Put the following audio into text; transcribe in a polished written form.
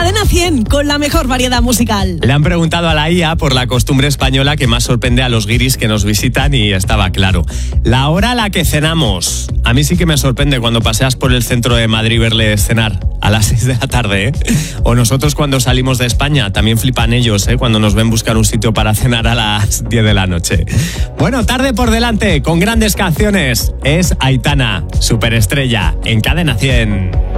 Cadena 100, con la mejor variedad musical. Le han preguntado a la IA por la costumbre española que más sorprende a los guiris que nos visitan y estaba claro. La hora a la que cenamos. A mí sí que me sorprende cuando paseas por el centro de Madrid verles cenar a las 6 de la tarde, ¿eh? O nosotros cuando salimos de España, también flipan ellos, ¿eh? Cuando nos ven buscar un sitio para cenar a las 10 de la noche. Bueno, tarde por delante, con grandes canciones. Es Aitana, superestrella, en Cadena 100.